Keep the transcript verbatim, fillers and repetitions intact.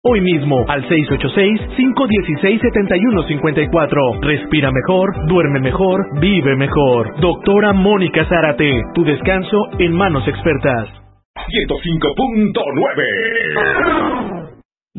Hoy mismo al seis ocho seis, cinco uno seis, siete uno cinco cuatro. Respira mejor, duerme mejor, vive mejor. Doctora Mónica Zárate, tu descanso en manos expertas. ciento cinco punto nueve